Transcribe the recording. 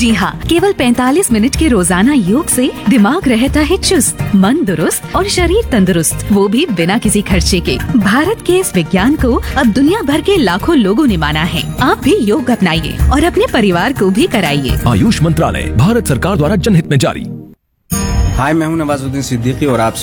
जी हाँ, केवल 45 मिनट के रोजाना योग से दिमाग रहता है चुस्त, मन दुरुस्त और शरीर तंदुरुस्त, वो भी बिना किसी खर्चे के। भारत के इस विज्ञान को अब दुनिया भर के लाखों लोगों ने माना है। आप भी योग अपनाइए और अपने परिवार को भी कराइए। आयुष मंत्रालय, भारत सरकार द्वारा जनहित में जारी। हाय, मैं हूं नवाजुद्दीन सिद्दीकी और आप